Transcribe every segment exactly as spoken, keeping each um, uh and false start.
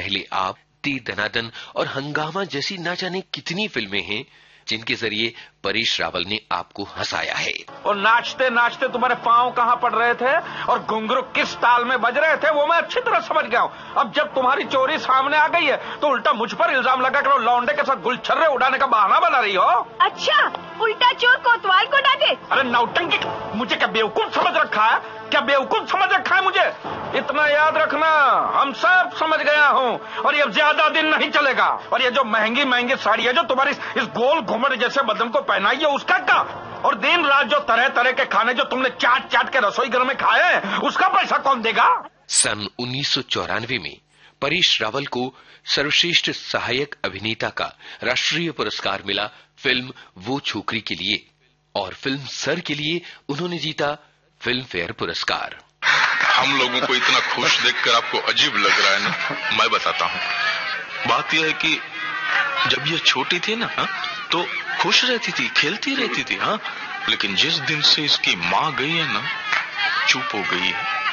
पहले आप, दी दनादन और हंगामा जैसी ना जाने कितनी फिल्में हैं जिनके जरिए परेश रावल ने आपको हंसाया है। और नाचते नाचते तुम्हारे पांव कहाँ पड़ रहे थे और घुंघरू किस ताल में बज रहे थे वो मैं अच्छी तरह समझ गया हूँ। अब जब तुम्हारी चोरी सामने आ गई है तो उल्टा मुझ पर इल्जाम लगा कर लौंडे के साथ गुलछर्रे उड़ाने का बहाना बना रही हो। अच्छा, उल्टा चोर कोतवाल को डांटे। अरे नौटंकी, मुझे क्या बेवकूफ समझ रखा है? क्या बेवकूफ समझ रखा है मुझे? इतना याद रखना, हम सब समझ गया हूँ और ये ज्यादा दिन नहीं चलेगा। और ये जो महंगी महंगी साड़ी है जो तुम्हारी इस गोल घुमड़ जैसे बदन को पहनाई है उसका क्या? और दिन रात जो तरह तरह के खाने जो तुमने चाट चाट के रसोई घर में खाए हैं उसका पैसा कौन देगा? सन उन्नीस सौ चौरानवे में परेश रावल को सर्वश्रेष्ठ सहायक अभिनेता का राष्ट्रीय पुरस्कार मिला फिल्म वो छोकरी के लिए, और फिल्म सर के लिए उन्होंने जीता फिल्म फेयर पुरस्कार। हम लोगों को इतना खुश देखकर आपको अजीब लग रहा है ना? मैं बताता हूँ। बात यह है कि जब ये छोटी थी ना हा? तो खुश रहती थी, खेलती रहती थी, हाँ। लेकिन जिस दिन से इसकी माँ गई है ना, चुप हो गई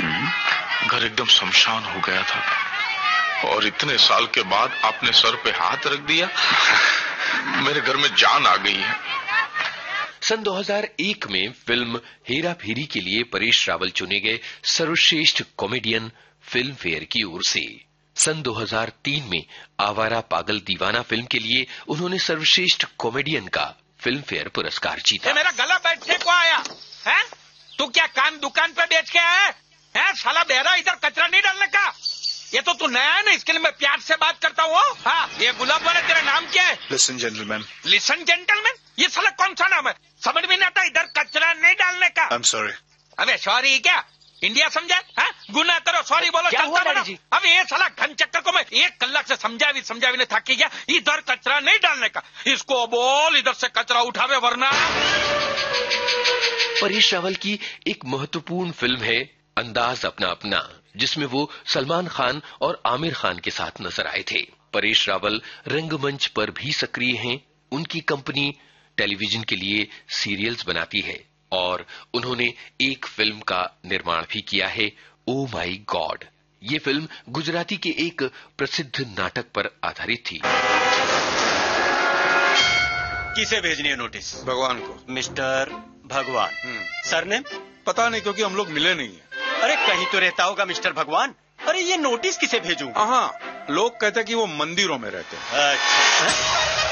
है। घर एकदम शमशान हो गया था और इतने साल के बाद आपने सर पे हाथ रख दिया, मेरे घर में जान आ गई है। सन दो हज़ार एक में फिल्म हेरा फेरी के लिए परेश रावल चुने गए सर्वश्रेष्ठ कॉमेडियन फिल्म फेयर की ओर से। सन दो हज़ार तीन में आवारा पागल दीवाना फिल्म के लिए उन्होंने सर्वश्रेष्ठ कॉमेडियन का फिल्म फेयर पुरस्कार जीता। मेरा गला बैठने को आया है? तू क्या कान दुकान पे बेच के आया है? साला बेरा, इधर कचरा नहीं डालने का। ये तो तू नया है ना, इसके लिए मैं प्यार से बात करता हूँ। हाँ, ये गुलाब वाला तेरा नाम क्या है? Listen gentleman. Listen gentleman? ये साला कौन सा नाम है? समझ में नहीं आता, इधर कचरा नहीं डालने का। I am sorry. अबे सॉरी क्या? इंडिया समझा? गुना करो, सॉरी बोलो, चलता बनो। अब ये साला घन चक्कर को मैं एक कलाक से समझा भी समझा भी नहीं थक गया। इधर कचरा नहीं डालने का, इसको बोल इधर से कचरा उठावे वरना। परेश रावल की एक महत्वपूर्ण फिल्म है अंदाज अपना अपना, जिसमें वो सलमान खान और आमिर खान के साथ नजर आए थे। परेश रावल रंगमंच पर भी सक्रिय हैं। उनकी कंपनी टेलीविजन के लिए सीरियल्स बनाती है और उन्होंने एक फिल्म का निर्माण भी किया है, ओ माई गॉड। ये फिल्म गुजराती के एक प्रसिद्ध नाटक पर आधारित थी। किसे भेजनी है नोटिस? भगवान को। मिस्टर भगवान। सरनेम? पता नहीं, क्योंकि हम लोग मिले नहीं है। अरे कहीं तो रहता होगा मिस्टर भगवान। अरे ये नोटिस किसे भेजूं? हाँ, लोग कहते हैं कि वो मंदिरों में रहते हैं। अच्छा।